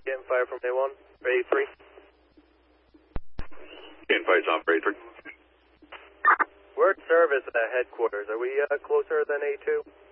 Getting fire from A1 for A3. Getting fire on for A3. We're at service at headquarters. Are we closer than A2?